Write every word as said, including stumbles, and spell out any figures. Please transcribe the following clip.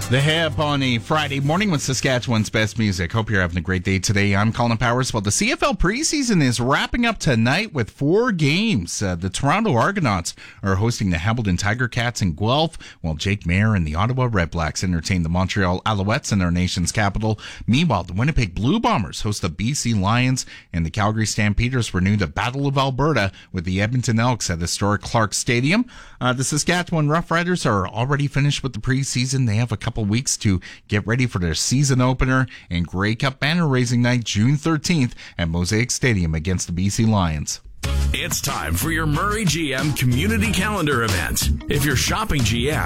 The Hip on a Friday morning with Saskatchewan's best music. Hope you're having a great day today. I'm Colin Powers. Well, the C F L preseason is wrapping up tonight with four games. Uh, the Toronto Argonauts are hosting the Hamilton Tiger Cats in Guelph, while Jake Mayer and the Ottawa Redblacks entertain the Montreal Alouettes in our nation's capital. Meanwhile, the Winnipeg Blue Bombers host the B C Lions, and the Calgary Stampeders renew the Battle of Alberta with the Edmonton Elks at historic Clark Stadium. Uh, the Saskatchewan Roughriders are already finished with the preseason. They have a couple weeks to get ready for their season opener and Grey Cup banner raising night June thirteenth at Mosaic Stadium against the B C Lions. It's time for your Murray G M Community Calendar event. If you're shopping G M,